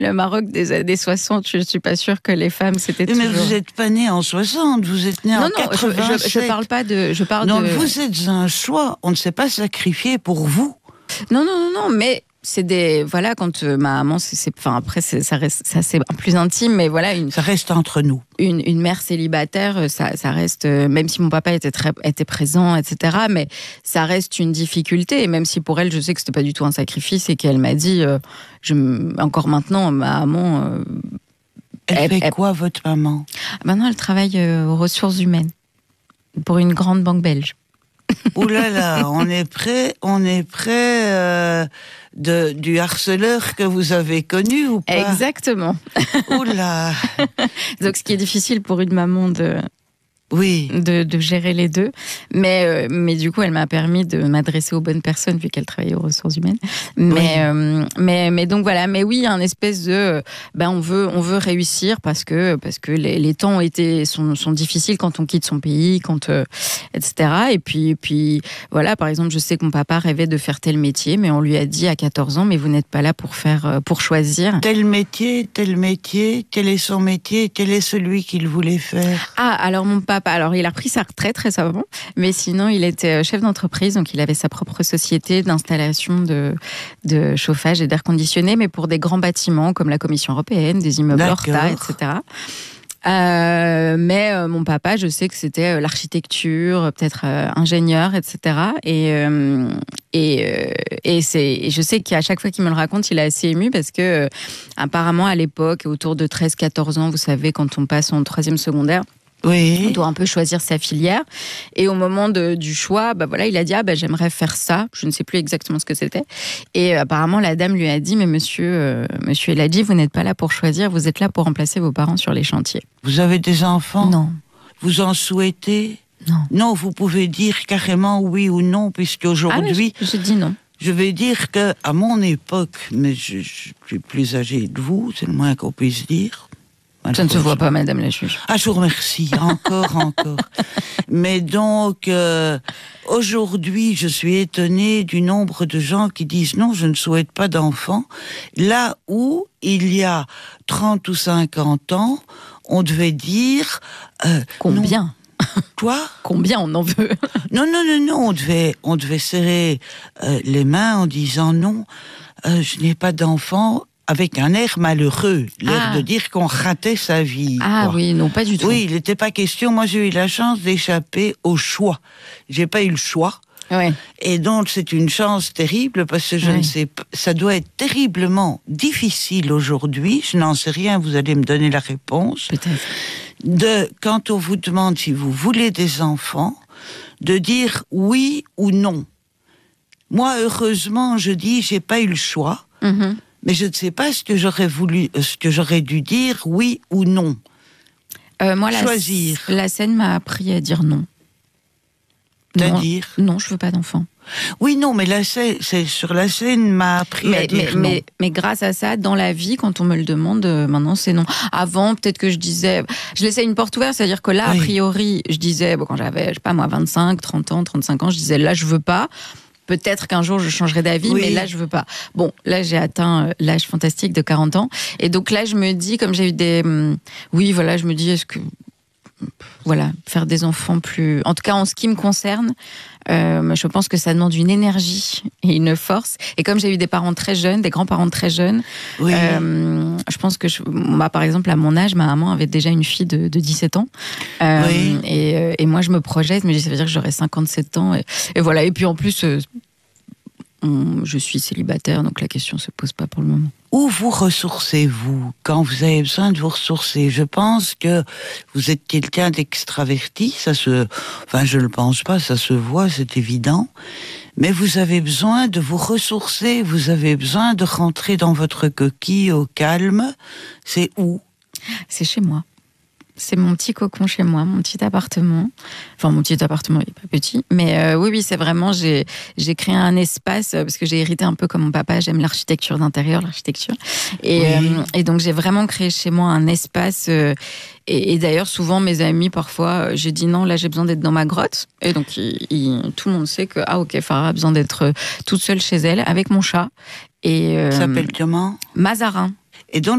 le Maroc des années 60, je ne suis pas sûre que les femmes, c'était Mais toujours... vous n'êtes pas né en 60, vous êtes né en 87. Je parle pas de... Donc vous êtes un choix, on ne s'est pas sacrifié pour vous. Non, mais... C'est des voilà quand ma maman enfin après ça reste ça c'est plus intime mais voilà ça reste entre nous une mère célibataire ça reste même si mon papa était présent etc mais ça reste une difficulté et même si pour elle je sais que c'était pas du tout un sacrifice et qu'elle m'a dit encore maintenant ma maman elle fait quoi votre maman? Maintenant elle travaille aux ressources humaines pour une grande banque belge. Ouh là là, on est près du harceleur que vous avez connu ou pas? Exactement. Ouh là. Donc ce qui est difficile pour une maman de gérer les deux, mais du coup elle m'a permis de m'adresser aux bonnes personnes vu qu'elle travaillait aux ressources humaines. Mais donc voilà, mais oui, un espèce de on veut réussir parce que les temps sont difficiles quand on quitte son pays, etc. Et puis voilà, par exemple, je sais que mon papa rêvait de faire tel métier, mais on lui a dit à 14 ans, mais vous n'êtes pas là pour choisir. Tel métier, quel est son métier, quel est celui qu'il voulait faire? Ah, alors mon papa, alors il a pris sa retraite récemment, mais sinon il était chef d'entreprise, donc il avait sa propre société d'installation de chauffage et d'air conditionné, mais pour des grands bâtiments comme la Commission européenne, des immeubles Horta, etc. Mais mon papa, je sais que c'était l'architecture, peut-être ingénieur, etc. Et je sais qu'à chaque fois qu'il me le raconte, il est assez ému parce que apparemment à l'époque, autour de 13-14 ans, vous savez, quand on passe en 3e secondaire, on doit un peu choisir sa filière. Et au moment du choix, il a dit j'aimerais faire ça. Je ne sais plus exactement ce que c'était. Et apparemment, la dame lui a dit mais monsieur Eladji, vous n'êtes pas là pour choisir, vous êtes là pour remplacer vos parents sur les chantiers. Vous avez des enfants? Non. Vous en souhaitez? Non. Non, vous pouvez dire carrément oui ou non, puisqu'aujourd'hui... je dis non. Je vais dire que à mon époque, mais je suis plus âgée que vous, c'est le moins qu'on puisse dire. Ça ne se voit pas, madame la juge. Ah, je vous remercie, encore. Mais donc, aujourd'hui, je suis étonnée du nombre de gens qui disent non, je ne souhaite pas d'enfants. Là où, il y a 30 ou 50 ans, on devait dire... combien ? Quoi ? Combien on en veut ? Non, on devait serrer les mains en disant non, je n'ai pas d'enfants, avec un air malheureux, l'air de dire qu'on ratait sa vie. Ah quoi. Oui, non, pas du tout. Oui, il n'était pas question. Moi, j'ai eu la chance d'échapper au choix. J'ai pas eu le choix. Ouais. Et donc, c'est une chance terrible parce que je ne sais pas, ça doit être terriblement difficile aujourd'hui. Je n'en sais rien, vous allez me donner la réponse. Peut-être. Quand on vous demande si vous voulez des enfants, de dire oui ou non. Moi, heureusement, je dis, j'ai pas eu le choix. Mm-hmm. Mais je ne sais pas ce que j'aurais dû dire oui ou non. Moi, choisir. La scène m'a appris à dire non. C'est-à-dire ? Non, je veux pas d'enfant. Oui, non, mais c'est sur la scène m'a appris à dire non. Mais grâce à ça, dans la vie, quand on me le demande, maintenant c'est non. Avant, peut-être que je laissais une porte ouverte, c'est-à-dire que là, a priori, je disais, quand j'avais, je sais pas moi, 25, 30 ans, 35 ans, je disais là, je veux pas. Peut-être qu'un jour, je changerai d'avis, mais là, je veux pas. Bon, là, j'ai atteint l'âge fantastique de 40 ans. Et donc là, je me dis, comme j'ai eu des... je me dis, est-ce que... faire des enfants plus... En tout cas, en ce qui me concerne, je pense que ça demande une énergie et une force. Et comme j'ai eu des parents très jeunes, des grands-parents très jeunes, je pense que, par exemple, à mon âge, ma maman avait déjà une fille de 17 ans. Et moi, je me projette, mais ça veut dire que j'aurai 57 ans. Et voilà. Et puis, en plus, je suis célibataire, donc la question ne se pose pas pour le moment. Où vous ressourcez-vous quand vous avez besoin de vous ressourcer? Je pense que vous êtes quelqu'un d'extraverti, je ne le pense pas, ça se voit, c'est évident. Mais vous avez besoin de vous ressourcer, vous avez besoin de rentrer dans votre coquille au calme. C'est où? C'est chez moi. C'est mon petit cocon chez moi, mon petit appartement. Enfin, mon petit appartement, il n'est pas petit. Mais oui, c'est vraiment, j'ai créé un espace, parce que j'ai hérité un peu comme mon papa, j'aime l'architecture d'intérieur, l'architecture. Et donc, j'ai vraiment créé chez moi un espace. Et d'ailleurs, souvent, mes amis, parfois, j'ai dit non, là, j'ai besoin d'être dans ma grotte. Et donc, tout le monde sait que, Farah a besoin d'être toute seule chez elle, avec mon chat. Et ça s'appelle comment? Mazarin. Et donc,